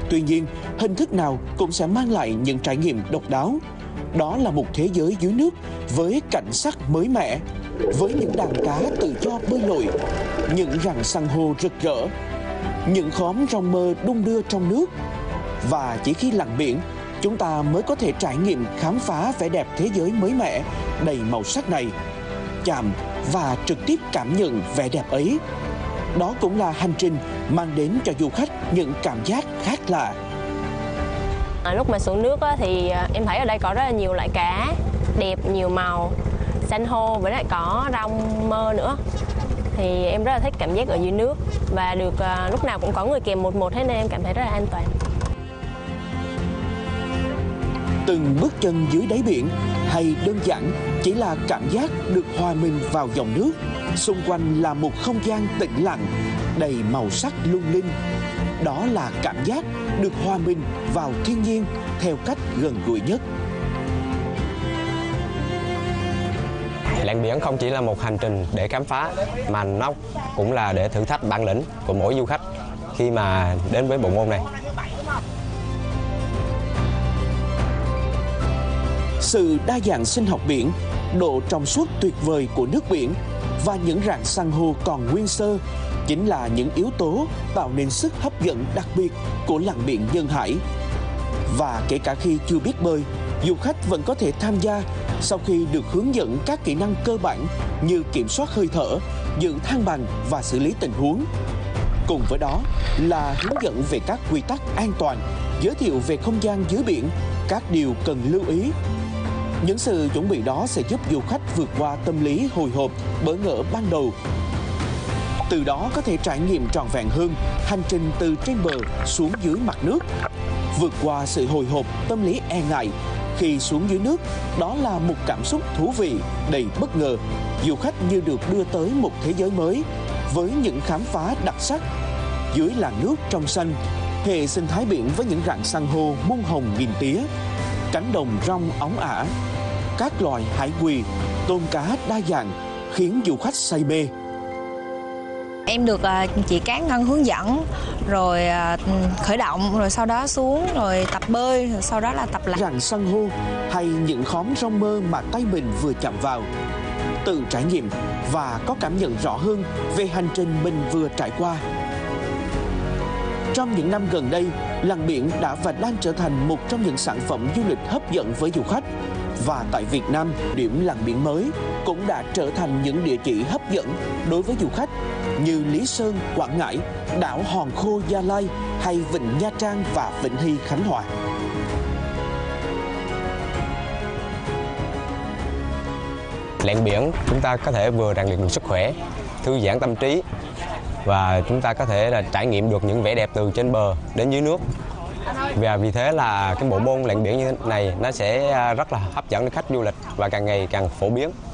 Tuy nhiên, hình thức nào cũng sẽ mang lại những trải nghiệm độc đáo. Đó là một thế giới dưới nước với cảnh sắc mới mẻ, với những đàn cá tự do bơi lội, những rặng san hô rực rỡ, những khóm rong mơ đung đưa trong nước. Và chỉ khi lặn biển, chúng ta mới có thể trải nghiệm khám phá vẻ đẹp thế giới mới mẻ, đầy màu sắc này, chạm và trực tiếp cảm nhận vẻ đẹp ấy. Đó cũng là hành trình mang đến cho du khách những cảm giác khác lạ. Lúc mà xuống nước thì em thấy ở đây có rất là nhiều loại cá đẹp, nhiều màu, san hô với lại có rong mơ nữa. Thì em rất là thích cảm giác ở dưới nước và được lúc nào cũng có người kèm một thế nên em cảm thấy rất là an toàn. Từng bước chân dưới đáy biển hay đơn giản chỉ là cảm giác được hòa mình vào dòng nước. Xung quanh là một không gian tĩnh lặng, đầy màu sắc lung linh. Đó là cảm giác được hòa mình vào thiên nhiên theo cách gần gũi nhất. Lặn biển không chỉ là một hành trình để khám phá, mà nó cũng là để thử thách bản lĩnh của mỗi du khách khi mà đến với bộ môn này. Sự đa dạng sinh học biển, độ trong suốt tuyệt vời của nước biển và những rạn san hô còn nguyên sơ chính là những yếu tố tạo nên sức hấp dẫn đặc biệt của lặn biển Dơn Hải. Và kể cả khi chưa biết bơi, du khách vẫn có thể tham gia sau khi được hướng dẫn các kỹ năng cơ bản như kiểm soát hơi thở, giữ thăng bằng và xử lý tình huống. Cùng với đó là hướng dẫn về các quy tắc an toàn, giới thiệu về không gian dưới biển, các điều cần lưu ý. Những sự chuẩn bị đó sẽ giúp du khách vượt qua tâm lý hồi hộp, bỡ ngỡ ban đầu. Từ đó có thể trải nghiệm trọn vẹn hơn hành trình từ trên bờ xuống dưới mặt nước. Vượt qua sự hồi hộp, tâm lý e ngại khi xuống dưới nước, đó là một cảm xúc thú vị, đầy bất ngờ. Du khách như được đưa tới một thế giới mới với những khám phá đặc sắc. Dưới làn nước trong xanh, hệ sinh thái biển với những rặng san hô muôn hồng nghìn tía, cánh đồng rong óng ả, các loài hải quỳ, tôm cá đa dạng khiến du khách say mê. Em được chị Cát Ngân hướng dẫn, rồi khởi động, rồi sau đó xuống, rồi tập bơi, rồi sau đó là tập lặn. Rặng san hô hay những khóm rong mơ mà tay mình vừa chạm vào. Tự trải nghiệm và có cảm nhận rõ hơn về hành trình mình vừa trải qua. Trong những năm gần đây, lặn biển đã và đang trở thành một trong những sản phẩm du lịch hấp dẫn với du khách. Và tại Việt Nam, điểm lặn biển mới cũng đã trở thành những địa chỉ hấp dẫn đối với du khách như Lý Sơn, Quảng Ngãi, đảo Hòn Khô, Gia Lai hay Vịnh Nha Trang và Vịnh Hy, Khánh Hòa. Lặn biển chúng ta có thể vừa rèn luyện được sức khỏe, thư giãn tâm trí và chúng ta có thể là trải nghiệm được những vẻ đẹp từ trên bờ đến dưới nước. Và vì thế là cái bộ môn lặn biển như thế này nó sẽ rất là hấp dẫn khách du lịch và càng ngày càng phổ biến.